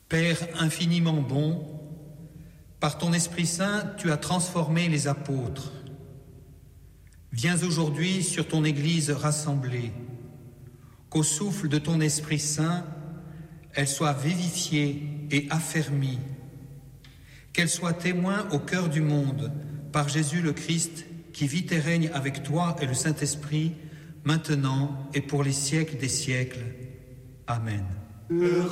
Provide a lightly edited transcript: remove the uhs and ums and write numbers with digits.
Père infiniment bon, par ton Esprit Saint, tu as transformé les apôtres. Viens aujourd'hui sur ton Église rassemblée, qu'au souffle de ton Esprit Saint, elle soit vivifiée et affermie, qu'elle soit témoin au cœur du monde par Jésus le Christ, qui vit et règne avec toi et le Saint-Esprit, maintenant et pour les siècles des siècles. Amen.